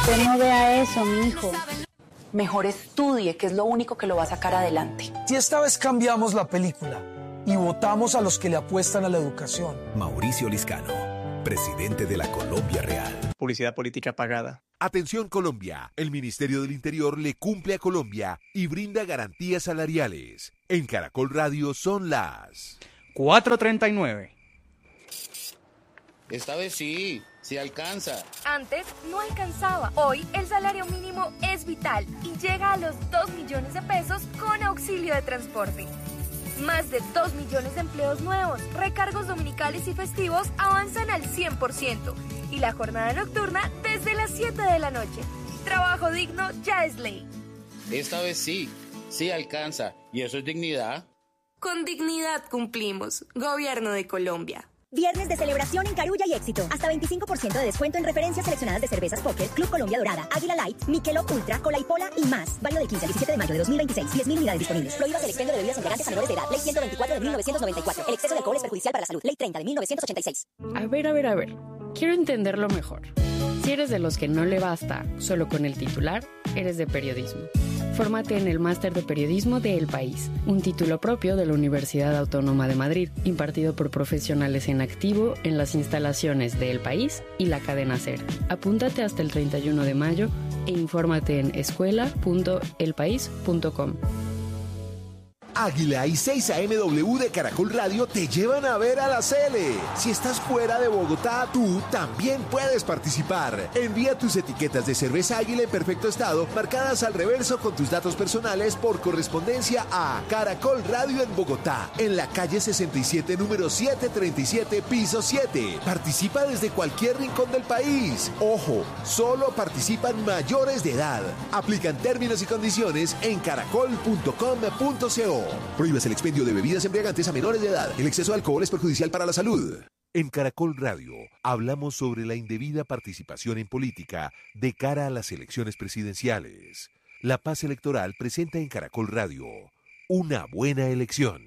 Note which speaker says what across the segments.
Speaker 1: Usted no vea eso, mijo.
Speaker 2: Mejor estudie, que es lo único que lo va a sacar adelante.
Speaker 3: Si esta vez cambiamos la película y votamos a los que le apuestan a la educación.
Speaker 4: Mauricio Liscano, presidente de la Colombia Real.
Speaker 5: Publicidad política pagada.
Speaker 6: Atención Colombia, el Ministerio del Interior le cumple a Colombia y brinda garantías salariales. En Caracol Radio son las
Speaker 5: 4:39.
Speaker 7: Esta vez sí alcanza.
Speaker 8: Antes no alcanzaba. Hoy el salario mínimo es vital y llega a los 2 millones de pesos con auxilio de transporte. Más de 2 millones de empleos nuevos, recargos dominicales y festivos avanzan al 100% y la jornada nocturna desde las 7 de la noche. Trabajo digno ya es ley.
Speaker 7: Esta vez sí alcanza. ¿Y eso es dignidad?
Speaker 8: Con dignidad cumplimos. Gobierno de Colombia.
Speaker 9: Viernes de celebración en Carulla y Éxito. Hasta 25% de descuento en referencias seleccionadas de cervezas Poker, Club Colombia Dorada, Águila Light, Michelob Ultra, Cola y Pola y más. Válido del 15 al 17 de mayo de 2026. 10.000 unidades disponibles. Prohíbas el expendio de bebidas embriagantes a menores de edad. Ley 124 de 1994. El exceso de alcohol es perjudicial para la salud. Ley 30 de 1986.
Speaker 10: A ver. Quiero entenderlo mejor. Si eres de los que no le basta solo con el titular, eres de periodismo. Fórmate en el Máster de Periodismo de El País, un título propio de la Universidad Autónoma de Madrid, impartido por profesionales en activo en las instalaciones de El País y la cadena SER. Apúntate hasta el 31 de mayo e infórmate en escuela.elpaís.com.
Speaker 6: Águila y 6AMW de Caracol Radio te llevan a ver a la Sele. Si estás fuera de Bogotá, tú también puedes participar. Envía tus etiquetas de cerveza Águila en perfecto estado, marcadas al reverso con tus datos personales por correspondencia a Caracol Radio en Bogotá, en la calle 67, número 737, piso 7. Participa desde cualquier rincón del país. Ojo, solo participan mayores de edad. Aplican términos y condiciones en caracol.com.co. Prohíbas el expendio de bebidas embriagantes a menores de edad. El exceso de alcohol es perjudicial para la salud. En Caracol Radio hablamos sobre la indebida participación en política de cara a las elecciones presidenciales. La Paz Electoral presenta en Caracol Radio una buena elección.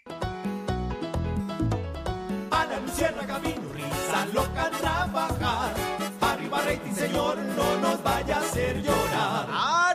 Speaker 11: Ana Luciana Camino, risa loca trabajar. Arriba rating, señor, no nos vaya a hacer llorar.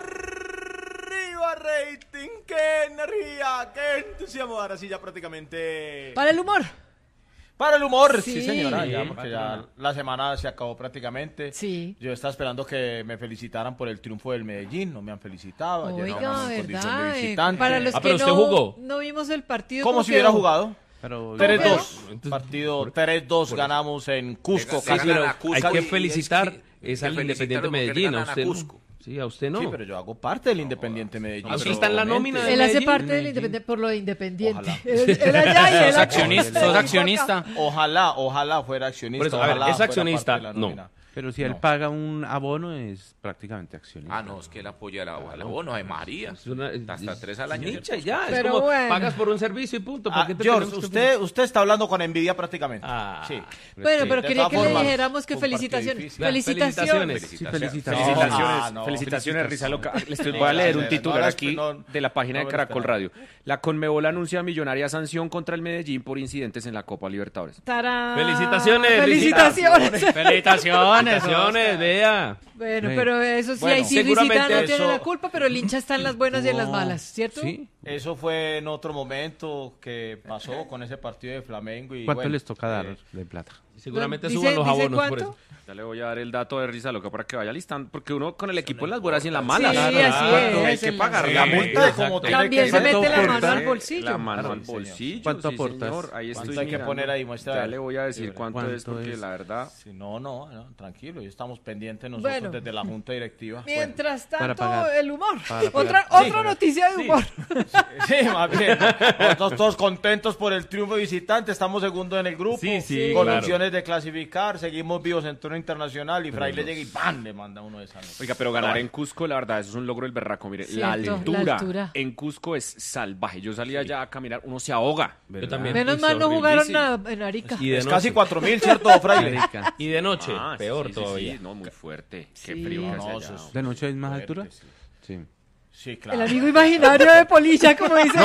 Speaker 12: Rating, qué energía, qué entusiasmo. Ahora sí ya prácticamente...
Speaker 13: Para el humor.
Speaker 12: Para el humor, sí señora, ya, porque ya la semana se acabó prácticamente.
Speaker 13: Sí.
Speaker 12: Yo estaba esperando que me felicitaran por el triunfo del Medellín, no me han felicitado. Ayer
Speaker 13: Oiga,
Speaker 12: en condición
Speaker 13: ¿verdad?
Speaker 12: de visitante.
Speaker 13: Para los que
Speaker 14: usted jugó.
Speaker 13: No vimos el partido.
Speaker 12: ¿Cómo si hubiera jugado?
Speaker 14: Pero
Speaker 12: 3-2. Partido 3-2 ganamos en Cusco.
Speaker 14: Hay que felicitar al Independiente Medellín, a usted. Sí, a usted no.
Speaker 12: Sí, pero yo hago parte del Independiente Medellín.
Speaker 14: Así está en la nómina de
Speaker 13: Él
Speaker 14: Medellín.
Speaker 13: hace parte del Independiente por lo de Independiente.
Speaker 12: Él
Speaker 13: allá y él
Speaker 14: sos accionista.
Speaker 12: Ojalá fuera accionista.
Speaker 14: Por eso, a ver, es accionista, no.
Speaker 15: Pero si él paga un abono, es prácticamente accionista.
Speaker 16: Ah, no, es que él apoya el abono de María. Hasta 3 al año.
Speaker 14: Nicha, ya,
Speaker 13: pero
Speaker 14: es como
Speaker 13: bueno.
Speaker 14: pagas por un servicio y punto.
Speaker 12: George, usted está hablando con envidia prácticamente. Sí.
Speaker 13: Bueno, pero quería que le dijéramos que
Speaker 12: felicitaciones.
Speaker 14: Felicitaciones, Risa Loca. Les voy a leer un titular aquí de la página de Caracol Radio. La Conmebol anuncia millonaria sanción contra el Medellín por incidentes en la Copa Libertadores.
Speaker 13: ¡Tarán!
Speaker 14: Felicitaciones, vea.
Speaker 13: Bueno, pero eso sí, ahí sí Risita no tiene la culpa, pero el hincha está en las buenas y en las malas, ¿cierto?
Speaker 15: Sí.
Speaker 12: Eso fue en otro momento que pasó con ese partido de Flamengo. Y
Speaker 15: ¿cuánto les toca dar de plata?
Speaker 14: Seguramente suban los abonos por eso. Ya le voy a dar el dato de Risa Loca para que vaya listando, porque uno con el equipo en las buenas y en las malas.
Speaker 13: Sí, así es.
Speaker 14: Hay que pagar
Speaker 12: la multa de como
Speaker 13: también se mete la mano al bolsillo.
Speaker 14: La mano al bolsillo.
Speaker 15: ¿Cuánto aportas?
Speaker 12: Ahí estoy hay que poner ahí, muestra.
Speaker 14: Ya le voy a decir cuánto es, porque la verdad...
Speaker 12: No, tranquilo, ya estamos pendientes nosotros desde la junta directiva.
Speaker 13: Mientras tanto, el humor. Otra noticia de humor.
Speaker 12: Sí, más bien. Nosotros todos contentos por el triunfo visitante, estamos segundos en el grupo, con opciones de clasificar, seguimos vivos en torneo internacional y Fraile llega y ¡pam! Le manda uno de esa noche.
Speaker 14: Oiga, pero ganar en Cusco, la verdad, eso es un logro del berraco. Mire, la altura en Cusco es salvaje. Yo salía allá a caminar, uno se ahoga.
Speaker 15: Yo también.
Speaker 13: Menos mal no jugaron en Arica.
Speaker 12: Es casi 4.000, ¿cierto, Fraile?
Speaker 15: Y de noche, peor todavía.
Speaker 14: Sí, no, muy fuerte. Qué frío que hace allá.
Speaker 15: ¿De noche hay más altura? Sí.
Speaker 12: Sí, claro.
Speaker 13: El amigo imaginario de Polilla, como dice.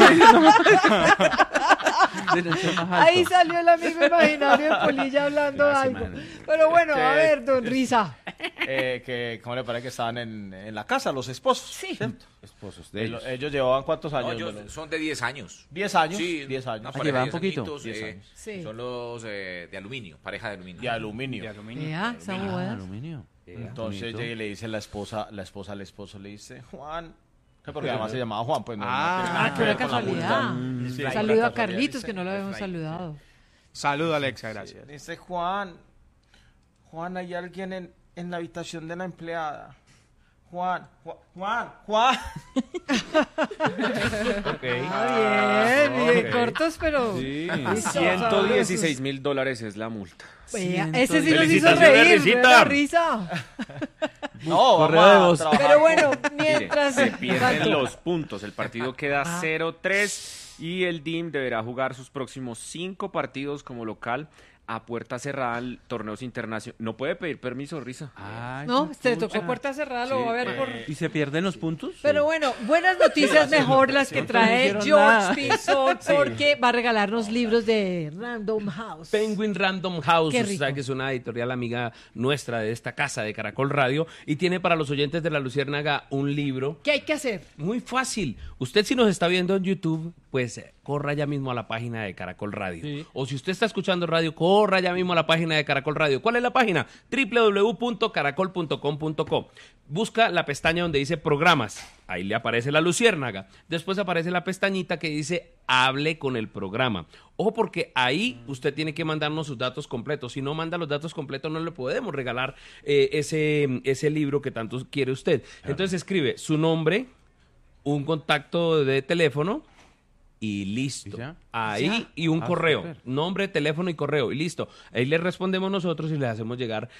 Speaker 13: Ahí salió el amigo imaginario de Polilla hablando algo. Pero bueno, a ver, don Risa.
Speaker 12: que ¿cómo le parece que estaban en la casa los esposos?
Speaker 13: Sí.
Speaker 12: ¿Cierto?
Speaker 15: Esposos de ellos.
Speaker 12: Ellos llevaban ¿cuántos años?
Speaker 16: Son de 10 años.
Speaker 12: 10 años.
Speaker 16: Sí,
Speaker 12: 10 años.
Speaker 15: Llevaban poquito.
Speaker 16: 10 años.
Speaker 13: Sí.
Speaker 16: Son los de aluminio, pareja de aluminio.
Speaker 12: De aluminio.
Speaker 13: Vea, esa boda.
Speaker 15: Aluminio.
Speaker 12: Entonces llega y le dice la esposa al esposo, le dice, Juan, porque además se llamaba Juan, pues no.
Speaker 13: Qué buena casualidad.
Speaker 12: Sí,
Speaker 13: Saludo a Carlitos, que no lo habíamos saludado.
Speaker 5: Saludo, Alexa, gracias.
Speaker 12: Dice Juan, hay alguien en la habitación de la empleada. Juan.
Speaker 13: Bien, cortos, pero...
Speaker 14: Sí. $116,000 es la multa.
Speaker 13: Vea, ese sí nos hizo reír, me da risa.
Speaker 12: No,
Speaker 15: vamos a
Speaker 13: pero bueno, mientras...
Speaker 14: Mire, se pierden los puntos, el partido queda 0-3 y el DIM deberá jugar sus próximos 5 partidos como local a puerta cerrada en torneos internacionales. No puede pedir permiso, Risa.
Speaker 13: No, te tocó puerta cerrada, lo va a ver por...
Speaker 15: ¿Y se pierden los puntos?
Speaker 13: Pero bueno, buenas noticias mejor las que trae George Pinzón, porque va a regalarnos libros de Random House.
Speaker 17: Penguin Random House, o sea, que es una editorial amiga nuestra de esta casa de Caracol Radio, y tiene para los oyentes de La Luciérnaga un libro.
Speaker 13: ¿Qué hay que hacer?
Speaker 17: Muy fácil. Usted si nos está viendo en YouTube, pues corra ya mismo a la página de Caracol Radio. Sí. O si usted está escuchando radio, corra ya mismo a la página de Caracol Radio. ¿Cuál es la página? www.caracol.com.co. Busca la pestaña donde dice programas. Ahí le aparece La Luciérnaga. Después aparece la pestañita que dice hable con el programa. Ojo, porque ahí usted tiene que mandarnos sus datos completos. Si no manda los datos completos, no le podemos regalar ese libro que tanto quiere usted. Claro. Entonces escribe su nombre, un contacto de teléfono, y listo. Ahí y un correo. Super. Nombre, teléfono y correo. Y listo. Ahí le respondemos nosotros y le hacemos llegar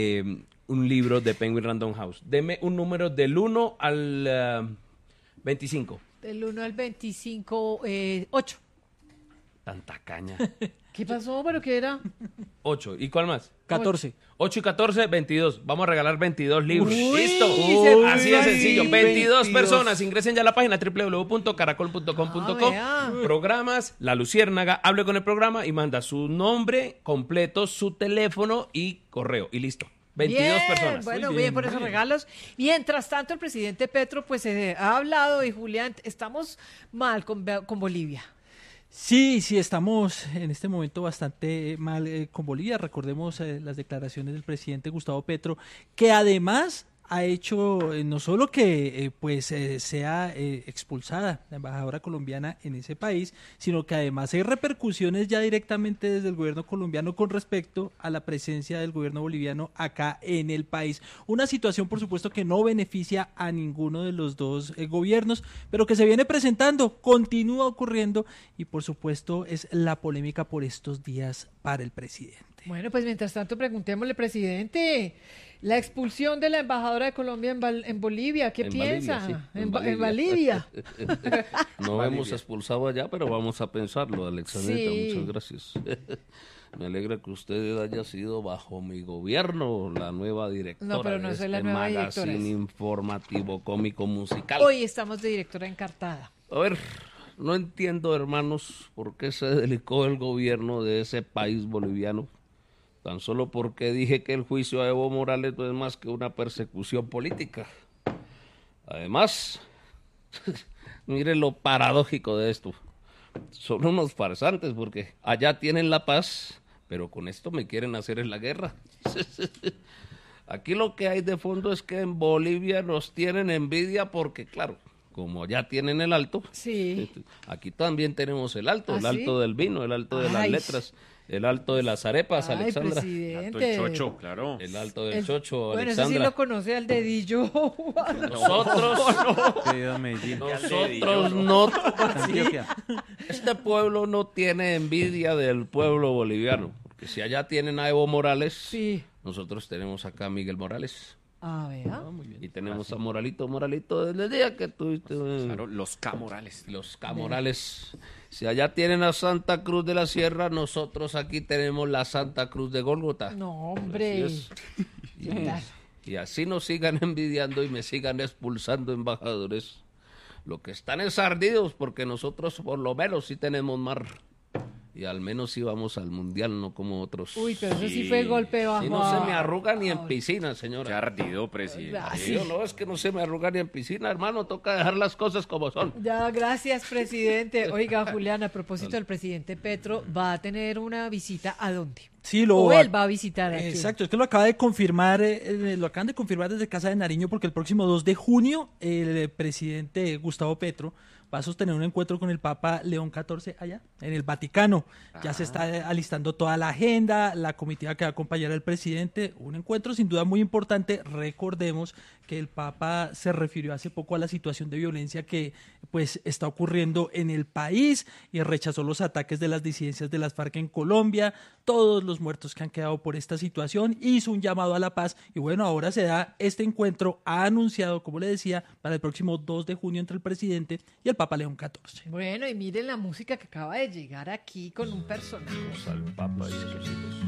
Speaker 17: un libro de Penguin Random House. Deme un número del 1 al 25.
Speaker 13: Del 1 al 25, 8.
Speaker 17: Tanta caña.
Speaker 13: ¿Qué pasó? ¿Pero qué era?
Speaker 17: 8. ¿Y cuál más?
Speaker 15: 14.
Speaker 17: 8 y 14, 22. Vamos a regalar 22 libros.
Speaker 13: Uy,
Speaker 17: ¡Listo! Así de sencillo. 22 personas. Ingresen ya a la página www.caracol.com.co. Programas, La Luciérnaga. Hable con el programa y manda su nombre completo, su teléfono y correo. Y listo. 22 personas.
Speaker 13: Bueno, bien por esos regalos. Mientras tanto, el presidente Petro pues ha hablado y Julián, estamos mal con Bolivia.
Speaker 18: Sí, estamos en este momento bastante mal con Bolivia. Recordemos las declaraciones del presidente Gustavo Petro, que además ha hecho no solo que sea expulsada la embajadora colombiana en ese país, sino que además hay repercusiones ya directamente desde el gobierno colombiano con respecto a la presencia del gobierno boliviano acá en el país. Una situación, por supuesto, que no beneficia a ninguno de los dos gobiernos, pero que se viene presentando, continúa ocurriendo y, por supuesto, es la polémica por estos días para el presidente.
Speaker 13: Bueno, pues mientras tanto preguntémosle, presidente, la expulsión de la embajadora de Colombia en Bolivia, ¿qué piensa?
Speaker 17: Bolivia, sí,
Speaker 13: en Bolivia.
Speaker 17: No hemos expulsado allá, pero vamos a pensarlo, Alexandrita, sí. Muchas gracias. Me alegra que usted haya sido bajo mi gobierno la nueva directora.
Speaker 13: No, pero no soy la nueva directora.
Speaker 17: Magazine informativo, cómico, musical.
Speaker 13: Hoy estamos de directora encartada.
Speaker 17: A ver, no entiendo, hermanos, por qué se delicó el gobierno de ese país boliviano. Tan solo porque dije que el juicio a Evo Morales no es más que una persecución política. Además, mire lo paradójico de esto. Son unos farsantes porque allá tienen la paz, pero con esto me quieren hacer en la guerra. Aquí lo que hay de fondo es que en Bolivia nos tienen envidia porque, claro, como ya tienen el alto,
Speaker 13: sí.
Speaker 17: Aquí también tenemos el alto, el alto del vino, el alto de las letras. El alto de las arepas, Alexandra.
Speaker 13: Presidente.
Speaker 14: El alto del chocho, claro.
Speaker 17: El alto del chocho,
Speaker 13: bueno,
Speaker 17: Alexandra.
Speaker 13: Bueno, ese sí lo conoce al dedillo.
Speaker 17: Nosotros no. Este pueblo no tiene envidia del pueblo boliviano. Porque si allá tienen a Evo Morales, sí. Nosotros tenemos acá a Miguel Morales.
Speaker 13: Ah, vea.
Speaker 17: Muy bien. Y tenemos a Moralito desde el día que tuviste.
Speaker 14: Claro, los Camorales.
Speaker 17: Los Camorales. Si allá tienen a Santa Cruz de la Sierra, nosotros aquí tenemos la Santa Cruz de Gólgota.
Speaker 13: No, hombre.
Speaker 17: Y así nos sigan envidiando y me sigan expulsando embajadores. Lo que están es ardidos porque nosotros por lo menos sí tenemos mar. Y al menos íbamos al mundial, no como otros.
Speaker 13: Uy, pero eso sí fue golpe bajo.
Speaker 17: Si no se me arruga ni en piscina, señora.
Speaker 14: Qué ardido, presidente.
Speaker 17: No, es que no se me arruga ni en piscina, hermano. Toca dejar las cosas como son.
Speaker 13: Ya, gracias, presidente. Oiga, Julián, a propósito del presidente Petro, ¿va a tener una visita a dónde?
Speaker 18: Sí, él va a visitar aquí. Exacto, es que lo acaban de confirmar desde Casa de Nariño, porque el próximo 2 de junio el presidente Gustavo Petro va a sostener un encuentro con el Papa León XIV allá, en el Vaticano. Ya se está alistando toda la agenda, la comitiva que va a acompañar al presidente, un encuentro sin duda muy importante. Recordemos que el Papa se refirió hace poco a la situación de violencia que pues está ocurriendo en el país y rechazó los ataques de las disidencias de las FARC en Colombia, todos los muertos que han quedado por esta situación, hizo un llamado a la paz y bueno, ahora se da este encuentro, ha anunciado, como le decía, para el próximo 2 de junio entre el presidente y el Papa León XIV.
Speaker 13: Bueno, y miren la música que acaba de llegar aquí con un personaje.
Speaker 17: Al Papa,